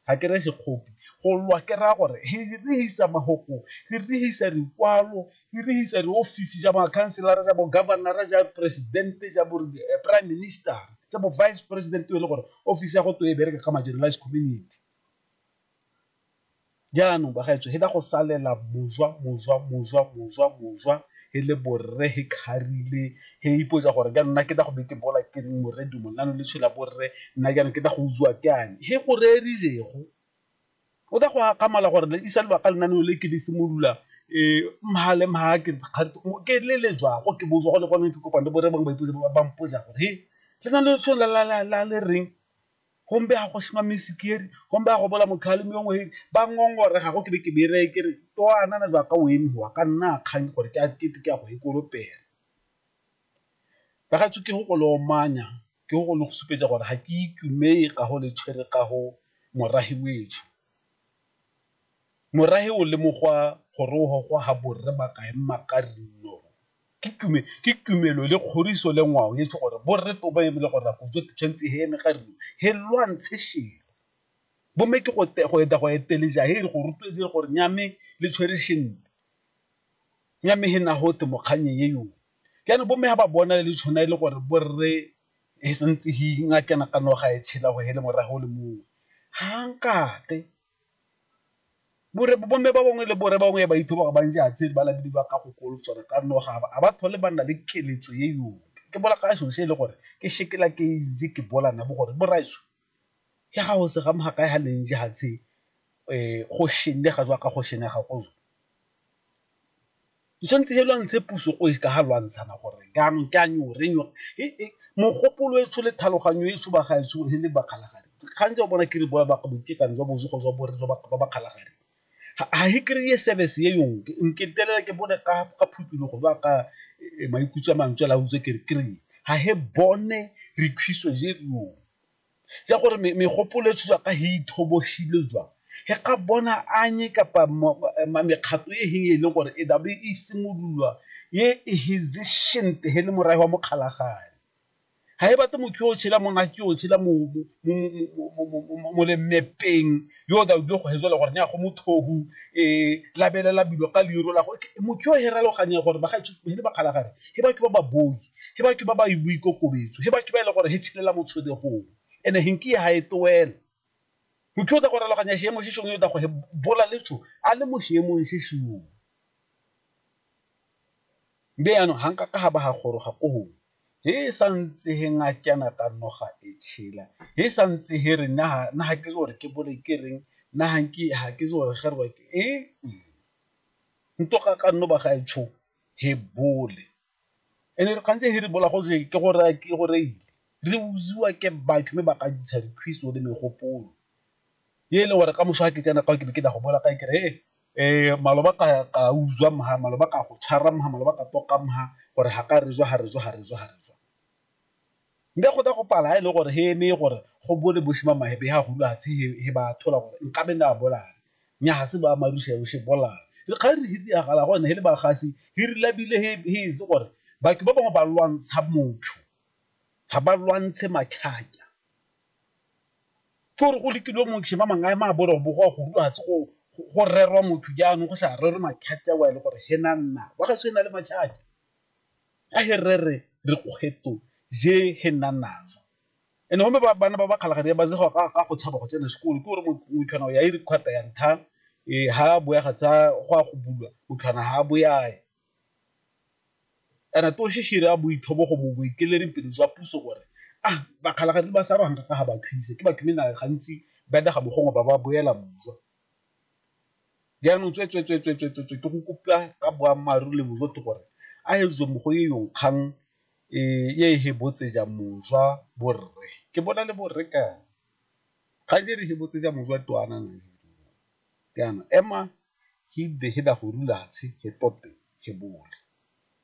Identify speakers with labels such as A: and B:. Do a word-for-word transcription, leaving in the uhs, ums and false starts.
A: ha ke re sekgopi go lwa ke ra gore he re hisa mahoko he re hisa dikwalo he re hisa diofisi tša makhanselara tša bogovernora tša presidente tša prime minister tša bo vice president e le gore ofisi ya go to e bereka ka marginalized community jaanong bagaetso he da go salela mojwa mojwa mojwa mojwa mojwa he le borre he kharile he ipotsa gore ka nna ke da go be ke bola ke reng moredi monano le tshela borre nna ke ke da go uzwa ke ane he go re rijego o da go akamala gore le isa le ba ka lenaneo le ke di simolula eh mhale mha ke ke le le jwa go ke bozwa go le gone ke kopana le borre bang ba ipotsa ba mpotsa gore he lenaneo le tshela la la la le reng hombe ha go shima misikeri hombe ha go bola mokhale mo ngwe ba ngongore ga go ke be ke bere ke re to ana na jwa ka wemi wa ka nna khang gore ke a tite ke a go ikolopela ba ga tsuke go go lo manya ke go lo supetsa gore ha ke ikume ka go le tshwere ka go morahi wethu morahi o le mogwa gore o go ha borre ba ka emma ka rino ke kume ke kumelo le khoriso le ngwao ye tse gore borre to ba emile gore go jo tshentse he me ka rino he lwantshe shilo bo me ke go go eta go eteleja he go rutwetse gore nyame le tshwerishin nyame he na hote mokhanye ye yo kana bo me ha ba bona le tshona ile gore borre e sentse hi nga kana ka no ga e tshela go hele morago le mo ha nkate bore bo me ba bongwe le bore ba bongwe ba ithoba ba nje a tse ba la di ba ka go kolofela ka no ga ba ba thole ba nna le keletso ye yo ke bola ka sho se le gore ke shekela ke itse ke bola na bo gore bo raiso ke ga o se ga mha ka ha lenje ha tse eh go shinde ga jwa ka go shene ga go ntse helwa ntse puso go ka ha lwantshana gore ganong ke anyo renyo mo gopolo e tshole thaloganyo e tsuba ga e tsu le ba khalagare khanje o bona ke re bola ba go botikana jwa bozu go jwa bore jwa ba ba khalagare ha he kreye service ye yong nke telela ke bone ka ka phupilo go ba ka maikutso a mantswe la utse ke kreye ha he bone re khwiso je rio ja gore me gopolo e tswa ka he ithoboshile jwa he ka bona anye kapa mekgato e heng e le gore e da be e simolulwa ye e hesitant he le morahi wa mokhalagane ha e bate motho o tshela mona ke o tshela mo mo le mepeng yo da go go hezela gore nya go mothohu e labelela bilo ka liro la go motho o heralo ganya gore ba ga tshe ba khalagare he ba ke ba boi he ba ke ba ba ibui kokobetso he ba ke ba ile gore he tshelela motshode go ene hinki ha e toela motho o da go raloganya shemo se shongwe da go bola letso a le mo shemo se shimo be ano hanka ka ha ba ha goro ga go he santse he ngatyana ka noga e tshila he santse he re na na ha ke gore ke bole ke reng na hanki ha ke gore gerwa ke e nto ka ka no ba ga etsho he bole ene re kantse he re bola go je ke gore ke gore re uziwa ke ba ke me ba ka ditsa dikhwiso le megopolo ye le gore ka moso ha ke tsena ka ke be ke da go bola ka ke re eh maloba ka ka uzwa mha maloba ka go tshara mha maloba ka toka mha gore ha ka re jwa ha re jwa ha re jwa ha re jwa nde go da go pala e le gore he me gore go bole boshima mahebe ha hulu ha tse he ba thola gore nka be na bola nya ha se ba marusha yo she bola re kha re hitse ya gala gone he le ba gasi he re labile he he se gore ba ke ba bangwe ba lwantsha motho ha ba lwantshe makhanya for go lekile mo ke shema mangae ma boro bo go go ha tse go go rerwa motho jaanong go sa rerwe makhanya wa ile gore he na nna wa ga tsena le makhanya a he rere re kgweto je he na nazo ene home ba bana ba ba khalagare ba ze go ka ka go tshaba go tsena sekolo ke gore mothwana ya iri khwata ya ntha e ha bo ya gatsa go a go bulwa mothwana ha bo ya ana to shishira a bo ithobo go mo bo ikeleri pele jwa puso gore ah ba khalagare ba sa ro hanga ka ha ba khwise ke ba khimena gantsi ba da ga bogongo ba ba boela bujwa jaanong tswe tswe tswe tswe tswe ke go kopa ka boamaru le bojoto gore a e zo mo go ye yong khang e ye he botse ja mojwa borre ke bona le borre ka ga je re he botse ja mojwa twana na kana ema hi de he da go rula tshe he tote he bole